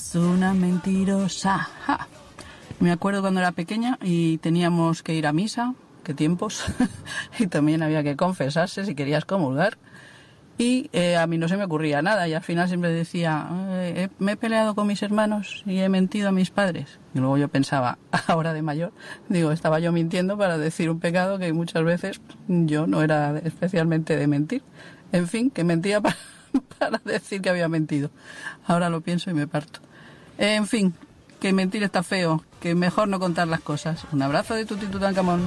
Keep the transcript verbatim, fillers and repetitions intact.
es una mentirosa. ¡Ja! Me acuerdo cuando era pequeña y teníamos que ir a misa, qué tiempos, y también había que confesarse si querías comulgar. Y eh, a mí no se me ocurría nada y al final siempre decía, eh, me he peleado con mis hermanos y he mentido a mis padres. Y luego yo pensaba, ahora de mayor, digo, estaba yo mintiendo para decir un pecado que muchas veces yo no era especialmente de mentir. En fin, que mentía para, para decir que había mentido. Ahora lo pienso y me parto. En fin, que mentir está feo, que mejor no contar las cosas. Un abrazo de Tuti Tutankamón.